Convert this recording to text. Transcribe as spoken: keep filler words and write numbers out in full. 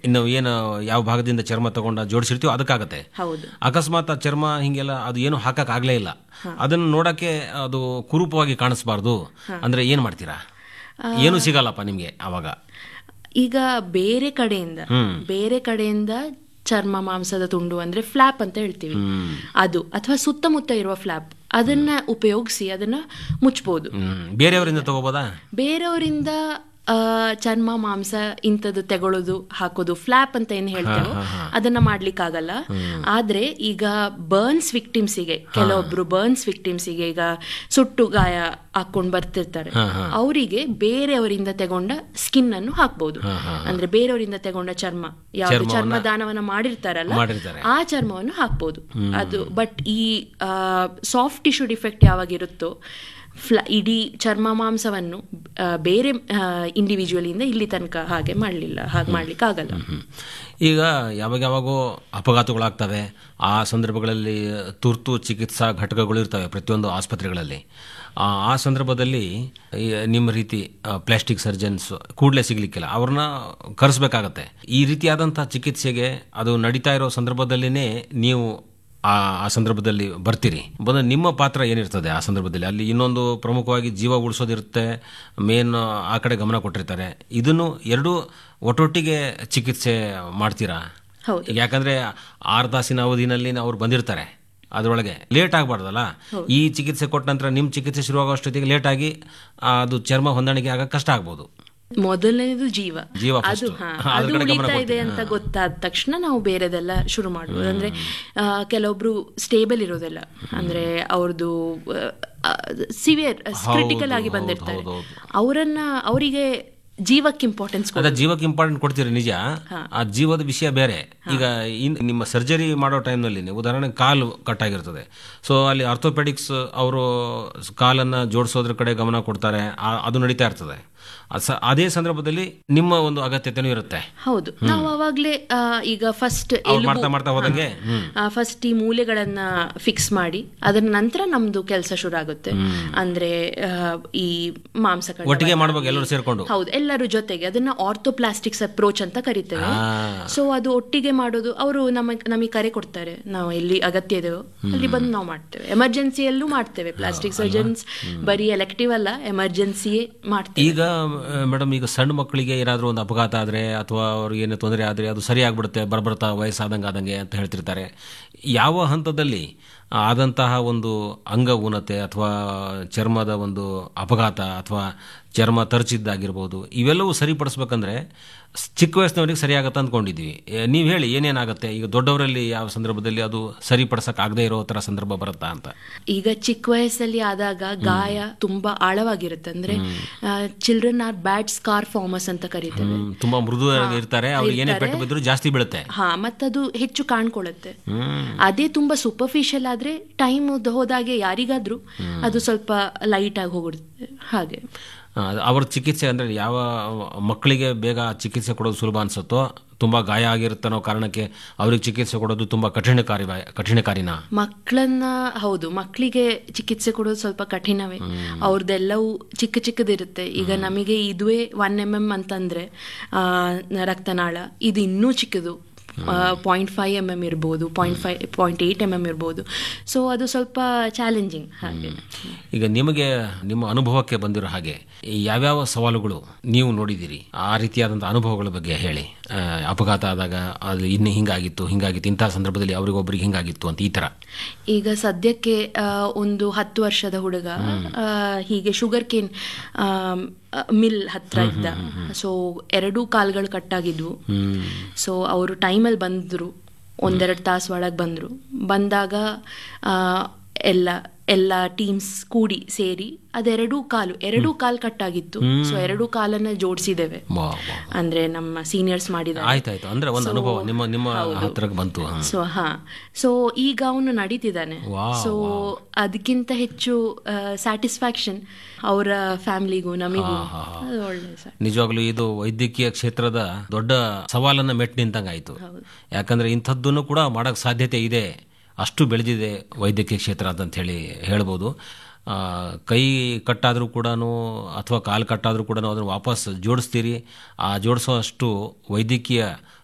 ಇನ್ನು ಏನು ಯಾವ ಭಾಗದಿಂದ ಚರ್ಮ ತಗೊಂಡ ಜೋಡಿಸಿರ್ತೀವೋ ಅದಕ್ಕಾಗತ್ತೆ. ಹೌದು. ಅಕಸ್ಮಾತ್ ಆ ಚರ್ಮ ಹಿಂಗೆಲ್ಲ ಅದು ಏನು ಹಾಕಕ್ ಆಗ್ಲೇ ಇಲ್ಲ, ಅದನ್ನು ನೋಡಕ್ಕೆ ಅದು ಕುರೂಪವಾಗಿ ಕಾಣಿಸ್ಬಾರ್ದು ಅಂದ್ರೆ ಏನ್ ಮಾಡ್ತೀರಾ? ಏನು ಸಿಗಲ್ಲಪ್ಪ ನಿಮ್ಗೆ ಅವಾಗ? ಈಗ ಬೇರೆ ಕಡೆಯಿಂದ ಬೇರೆ ಕಡೆಯಿಂದ ಚರ್ಮ ಮಾಂಸದ ತುಂಡು ಅಂದ್ರೆ ಫ್ಲಾಪ್ ಅಂತ ಹೇಳ್ತೀವಿ, ಅದು ಅಥವಾ ಸುತ್ತಮುತ್ತ ಇರುವ ಫ್ಲಾಪ್ ಅದನ್ನ ಉಪಯೋಗಿಸಿ ಅದನ್ನ ಮುಚ್ಚಬಹುದು. ಬೇರೆಯವರಿಂದ ತಗೋಬೋದಾ? ಬೇರೆಯವರಿಂದ ಚರ್ಮ ಮಾಂಸ ಇಂಥದ್ದು ತೆಗೊಳ್ಳೋದು ಹಾಕೋದು ಫ್ಲಾಪ್ ಅಂತ ಏನ್ ಹೇಳ್ತೇವೋ ಅದನ್ನ ಮಾಡ್ಲಿಕ್ಕಾಗಲ್ಲ. ಆದ್ರೆ ಈಗ ಬರ್ನ್ಸ್ ವಿಕ್ಟಿಮ್ಸಿಗೆ, ಕೆಲವೊಬ್ರು ಬರ್ನ್ಸ್ ವಿಕ್ಟಿಮ್ಸಿಗೆ ಈಗ ಸುಟ್ಟು ಗಾಯ ಹಾಕೊಂಡ್ ಬರ್ತಿರ್ತಾರೆ, ಅವರಿಗೆ ಬೇರೆಯವರಿಂದ ತಗೊಂಡ ಸ್ಕಿನ್ ಅನ್ನು ಹಾಕ್ಬಹುದು. ಅಂದ್ರೆ ಬೇರೆಯವರಿಂದ ತಗೊಂಡ ಚರ್ಮ, ಯಾವ್ದು ಚರ್ಮ ದಾನವನ್ನ ಮಾಡಿರ್ತಾರಲ್ಲ ಆ ಚರ್ಮವನ್ನು ಹಾಕ್ಬಹುದು. ಅದು ಬಟ್ ಈ ಸಾಫ್ಟ್ ಟಿಶ್ಯೂ ಡಿಫೆಕ್ಟ್ ಯಾವಾಗಿರುತ್ತೋ ಫ್ಲಾ ಇಡೀ ಚರ್ಮ ಮಾಂಸವನ್ನು ಬೇರೆ ಇಂಡಿವಿಜುವಲಿಂದ ಇಲ್ಲಿ ತನಕ ಹಾಗೆ ಮಾಡಲಿಲ್ಲ, ಹಾಗೆ ಮಾಡ್ಲಿಕ್ಕೆ ಆಗಲ್ಲ. ಈಗ ಯಾವಾಗ ಯಾವಾಗೋ ಅಪಘಾತಗಳಾಗ್ತವೆ, ಆ ಸಂದರ್ಭಗಳಲ್ಲಿ ತುರ್ತು ಚಿಕಿತ್ಸಾ ಘಟಕಗಳು ಇರ್ತವೆ ಪ್ರತಿಯೊಂದು ಆಸ್ಪತ್ರೆಗಳಲ್ಲಿ. ಆ ಸಂದರ್ಭದಲ್ಲಿ ನಿಮ್ಮ ರೀತಿ ಪ್ಲಾಸ್ಟಿಕ್ ಸರ್ಜನ್ಸ್ ಕೂಡಲೇ ಸಿಗ್ಲಿಕ್ಕಿಲ್ಲ, ಅವ್ರನ್ನ ಕರೆಸ್ಬೇಕಾಗತ್ತೆ. ಈ ರೀತಿಯಾದಂಥ ಚಿಕಿತ್ಸೆಗೆ ಅದು ನಡೀತಾ ಇರೋ ಸಂದರ್ಭದಲ್ಲಿನೇ ನೀವು ಆ ಸಂದರ್ಭದಲ್ಲಿ ಬರ್ತೀರಿ. ಬಂದ ನಿಮ್ಮ ಪಾತ್ರ ಏನಿರ್ತದೆ ಆ ಸಂದರ್ಭದಲ್ಲಿ? ಅಲ್ಲಿ ಇನ್ನೊಂದು ಪ್ರಮುಖವಾಗಿ ಜೀವ ಉಳಿಸೋದಿರುತ್ತೆ, ಮೇನ್ ಆ ಕಡೆ ಗಮನ ಕೊಟ್ಟಿರ್ತಾರೆ. ಇದನ್ನು ಎರಡು ಒಟ್ಟೊಟ್ಟಿಗೆ ಚಿಕಿತ್ಸೆ ಮಾಡ್ತೀರಾ? ಯಾಕಂದ್ರೆ ಆರು ತಾಸಿನ ಅವಧಿನಲ್ಲಿ ಅವ್ರು ಬಂದಿರ್ತಾರೆ, ಅದರೊಳಗೆ ಲೇಟ್ ಆಗಬಾರ್ದಲ್ಲ. ಈ ಚಿಕಿತ್ಸೆ ಕೊಟ್ಟ ನಂತರ ನಿಮ್ಮ ಚಿಕಿತ್ಸೆ ಶುರುವಾಗೋಷ್ಟೊತ್ತಿಗೆ ಲೇಟ್ ಆಗಿ ಅದು ಚರ್ಮ ಹೊಂದಾಣಿಕೆ ಆಗ ಕಷ್ಟ ಆಗ್ಬೋದು. ಮೊದಲನೇದು ಜೀವ, ಅದು ಅದು ಉಳಿತಾ ಇದೆ ಅಂತ ಗೊತ್ತಾದ ತಕ್ಷಣ ನಾವು ಬೇರೆದೆಲ್ಲ ಶುರು ಮಾಡ್ಬೋದು. ಅಂದ್ರೆ ಕೆಲವೊಬ್ರು ಸ್ಟೇಬಲ್ ಇರೋದಿಲ್ಲ, ಅಂದ್ರೆ ಅವ್ರದ್ದು ಸಿವಿಯರ್ ಕ್ರಿಟಿಕಲ್ ಆಗಿ ಬಂದಿರ್ತಾರೆ, ಅವರನ್ನ ಅವರಿಗೆ ಜೀವಕ್ಕೆ ಇಂಪಾರ್ಟೆನ್ಸ್ ಅದ ಜೀವಕ್ಕೆ ಇಂಪಾರ್ಟೆಂಟ್ ಕೊಡ್ತೀರಿ ನಿಜ. ಆ ಜೀವದ ವಿಷಯ ಬೇರೆ. ಈಗ ನಿಮ್ಮ ಸರ್ಜರಿ ಮಾಡೋ ಟೈಮ್ನಲ್ಲಿ ಉದಾಹರಣೆ ಕಾಲು ಕಟ್ ಆಗಿರ್ತದೆ, ಸೊ ಅಲ್ಲಿ ಆರ್ಥೋಪೆಡಿಕ್ಸ್ ಅವರು ಕಾಲನ್ನ ಜೋಡಿಸೋದ್ರ ಕಡೆ ಗಮನ ಕೊಡ್ತಾರೆ, ಅದು ನಡೀತಾ ಇರ್ತದೆ. ಅದೇ ಸಂದರ್ಭದಲ್ಲಿ ನಿಮ್ಮ ಒಂದು ಅಗತ್ಯತೆನೂ ಇರುತ್ತೆ. ಹೌದು, ನಾವು ಅವಾಗ್ಲೇ ಈಗ ಫಸ್ಟ್ ಮಾಡ್ತಾ ಮಾಡ್ತಾ ಹೋದಂಗೆ ಫಸ್ಟ್ ಈ ಮೂಲೆಗಳನ್ನ ಫಿಕ್ಸ್ ಮಾಡಿ ಅದರ ನಂತರ ನಮ್ದು ಕೆಲಸ ಶುರು ಆಗುತ್ತೆ. ಅಂದ್ರೆ ಈ ಮಾಂಸ ಒಟ್ಟಿಗೆ ಮಾಡ್ಬೇಕು ಎಲ್ಲರೂ ಸೇರ್ಕೊಂಡು. ಹೌದು, ಎಲ್ಲರೂ ಜೊತೆಗೆ. ಅದನ್ನ ಆರ್ಥೋಪ್ಲಾಸ್ಟಿಕ್ಸ್ ಅಪ್ರೋಚ್ ಅಂತ ಕರಿತೇವೆ. ಸೊ ಅದು ಒಟ್ಟಿಗೆ ಮಾಡೋದು. ಅವರು ನಮಗೆ ನಮಗೆ ಕರೆ ಕೊಡ್ತಾರೆ, ನಾವು ಎಲ್ಲಿ ಅಗತ್ಯ ಇದೆಯೋ ಅಲ್ಲಿ ಬಂದು ನಾವು ಮಾಡ್ತೇವೆ. ಎಮರ್ಜೆನ್ಸಿಯಲ್ಲೂ ಮಾಡ್ತೇವೆ. ಪ್ಲಾಸ್ಟಿಕ್ ಸರ್ಜನ್ಸ್ ಬರೀ ಎಲೆಕ್ಟಿವ್ ಅಲ್ಲ, ಎಮರ್ಜೆನ್ಸಿಯೇ ಮಾಡ್ತೇವೆ. ಈಗ ಮೇಡಮ್, ಈಗ ಸಣ್ಣ ಮಕ್ಕಳಿಗೆ ಏನಾದರೂ ಒಂದು ಅಪಘಾತ ಆದರೆ ಅಥವಾ ಅವ್ರಿಗೆ ಏನು ತೊಂದರೆ ಆದರೆ ಅದು ಸರಿಯಾಗ್ಬಿಡುತ್ತೆ ಬರ್ಬರ್ತಾ ವಯಸ್ಸಾದಂಗೆ ಆದಂಗೆ ಅಂತ ಹೇಳ್ತಿರ್ತಾರೆ. ಯಾವ ಹಂತದಲ್ಲಿ ಆದಂತಹ ಒಂದು ಅಂಗ ಊನತೆ ಅಥವಾ ಚರ್ಮದ ಒಂದು ಅಪಘಾತ ಅಥವಾ ಚರ್ಮ ತರಚಿದ್ದಾಗಿರ್ಬೋದು, ಇವೆಲ್ಲವೂ ಸರಿಪಡಿಸ್ಬೇಕಂದ್ರೆ ಚಿಕ್ಕ ವಯಸ್ಸಿನವರಿಗೆ ಸರಿಯಾಗತ್ತೆ ಅಂದ್ಕೊಂಡಿದ್ವಿ. ನೀವು ಹೇಳಿ ಏನೇನಾಗುತ್ತೆ? ಈಗ ದೊಡ್ಡವರಲ್ಲಿ ಯಾವ ಸಂದರ್ಭದಲ್ಲಿ ಅದು ಸರಿಪಡಿಸಕ್ ಆಗದೆ ಇರೋ ತರ ಸಂದರ್ಭ ಬರುತ್ತಾ ಅಂತ? ಈಗ ಚಿಕ್ಕ ವಯಸ್ಸಲ್ಲಿ ಆದಾಗ ಗಾಯ ತುಂಬಾ ಆಳವಾಗಿರುತ್ತೆ. ಅಂದ್ರೆ children are bad scar farmers ಅಂತ ಕರೀತೇವೆ. ತುಂಬಾ ಮೃದು ಇರ್ತಾರೆ, ಅವ್ರಿಗೆ ಏನೇ ಪೆಟ್ಟು ಬಿದ್ದರೂ ಜಾಸ್ತಿ ಬೀಳುತ್ತೆ. ಹಾ, ಮತ್ತದು ಹೆಚ್ಚು ಕಾಣ್ಕೊಳ್ಳುತ್ತೆ. ಅದೇ ತುಂಬಾ ಸೂಪರ್ಫಿಷಿಯಲ್ ಆದ್ರೆ ಟೈಮ್ ಹೋದಾಗೆ ಯಾರಿಗಾದ್ರೂ ಅದು ಸ್ವಲ್ಪ ಲೈಟ್ ಆಗಿ ಹೋಗುತ್ತೆ. ಹಾಗೆ ಅವ್ರ ಚಿಕಿತ್ಸೆ ಅಂದರೆ ಯಾವ ಮಕ್ಕಳಿಗೆ ಬೇಗ ಚಿಕಿತ್ಸೆ ಕೊಡೋದು ಸುಲಭ ಅನ್ಸುತ್ತೋ, ತುಂಬ ಗಾಯ ಆಗಿರುತ್ತನೋ ಕಾರಣಕ್ಕೆ ಅವ್ರಿಗೆ ಚಿಕಿತ್ಸೆ ಕೊಡೋದು ತುಂಬ ಕಠಿಣಕಾರಿ ಕಠಿಣಕಾರಿನ ಮಕ್ಕಳನ್ನ? ಹೌದು, ಮಕ್ಕಳಿಗೆ ಚಿಕಿತ್ಸೆ ಕೊಡೋದು ಸ್ವಲ್ಪ ಕಠಿಣವೇ. ಅವ್ರದ್ದೆಲ್ಲವೂ ಚಿಕ್ಕ ಚಿಕ್ಕದಿರುತ್ತೆ. ಈಗ ನಮಗೆ ಇದುವೇ ಒನ್ ಎಮ್ ಎಮ್ ಅಂತಂದ್ರೆ ರಕ್ತನಾಳ, ಇದು ಇನ್ನೂ ಚಿಕ್ಕದು, ಪಾಯಿಂಟ್ ಫೈವ್ ಎಮ್ ಎಮ್ ಇರ್ಬೋದು, point five point eight M M ಇರ್ಬೋದು. ಸೊ ಅದು ಸ್ವಲ್ಪ ಚಾಲೆಂಜಿಂಗ್. ಹಾಗೆ ಈಗ ನಿಮಗೆ ನಿಮ್ಮ ಅನುಭವಕ್ಕೆ ಬಂದಿರೋ ಹಾಗೆ ಯಾವ್ಯಾವ ಸವಾಲುಗಳು ನೀವು ನೋಡಿದ್ದೀರಿ? ಆ ರೀತಿಯಾದಂಥ ಅನುಭವಗಳ ಬಗ್ಗೆ ಹೇಳಿ. ಅಪಘಾತ ಆದಾಗ ಅದು ಇನ್ನು ಹಿಂಗಾಗಿತ್ತು ಹಿಂಗಾಗಿತ್ತು ಇಂಥ ಸಂದರ್ಭದಲ್ಲಿ ಅವ್ರಿಗೊಬ್ರಿಗೆ ಹಿಂಗಾಗಿತ್ತು ಅಂತ ಈ ಥರ. ಈಗ ಸದ್ಯಕ್ಕೆ ಒಂದು ಹತ್ತು ವರ್ಷದ ಹುಡುಗ ಹೀಗೆ ಶುಗರ್ ಕೇನ್ ಮಿಲ್ ಹತ್ರ ಇದ್ದ. ಸೊ ಎರಡೂ ಕಾಲ್ಗಳು ಕಟ್ಟಾಗಿದ್ವು. ಸೊ ಅವರು ಟೈಮಲ್ಲಿ ಬಂದರು, ಒಂದೆರಡು ತಾಸು ಒಳಗೆ ಬಂದರು. ಬಂದಾಗ ಎಲ್ಲ ಎಲ್ಲ ಟೀಮ್ಸ್ ಕೂಡಿ ಸೇರಿ ಅದೆರಡೂ ಕಾಲು ಎರಡೂ ಕಾಲು ಕಟ್ಟಾಗಿತ್ತು. ಸೊ ಎರಡೂ ಕಾಲನ್ನ ಜೋಡಿಸಿದ್ದೇವೆ. ಅಂದ್ರೆ ನಮ್ಮ ಸೀನಿಯರ್ಸ್ ಮಾಡಿದ್ದಾರೆ. ಸೊ ಹಾ ಸೊ ಈಗ ಅವನು ನಡೀತಿದ್ದಾನೆ. ಸೊ ಅದಕ್ಕಿಂತ ಹೆಚ್ಚು ಸ್ಯಾಟಿಸ್ಫ್ಯಾಕ್ಷನ್ ಅವರ ಫ್ಯಾಮಿಲಿಗೂ ನಮಿಗೂ. ನಿಜವಾಗ್ಲೂ ಇದು ವೈದ್ಯಕೀಯ ಕ್ಷೇತ್ರದ ದೊಡ್ಡ ಸವಾಲನ್ನ ಮೆಟ್ ನಿಂತಂಗಾಯ್ತು. ಯಾಕಂದ್ರೆ ಇಂಥದ್ದನ್ನು ಕೂಡ ಮಾಡಕ್ ಸಾಧ್ಯತೆ ಇದೆ, ಅಷ್ಟು ಬೆಳೆದಿದೆ ವೈದ್ಯಕೀಯ ಕ್ಷೇತ್ರ ಅಂತ ಹೇಳಿ ಹೇಳ್ಬೋದು. ಕೈ ಕಟ್ಟಾದರೂ ಕೂಡ ಅಥವಾ ಕಾಲು ಕಟ್ಟಾದರೂ ಕೂಡ ಅದನ್ನು ವಾಪಸ್ ಜೋಡಿಸ್ತೀರಿ. ಆ ಜೋಡಿಸೋ ಅಷ್ಟು ವೈದ್ಯಕೀಯ